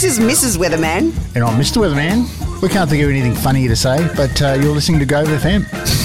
This is Mrs. Weatherman. And I'm Mr. Weatherman. We can't think of anything funnier to say, but you're listening to Grove FM.